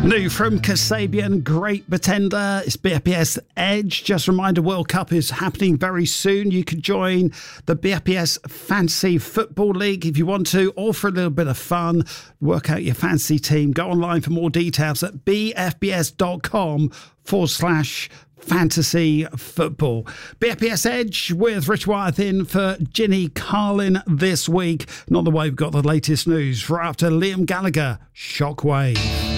New from Kasabian, Great Pretender. It's BFBS Edge. Just a reminder, World Cup is happening very soon. You can join the BFBS Fantasy Football League if you want to, or for a little bit of fun. Work out your fantasy team. Go online for more details at bfbs.com/fantasy football. BFBS Edge with Rich Wyeth in for Ginny Carlin this week. Not the way we've got the latest news for after Liam Gallagher, Shockwave.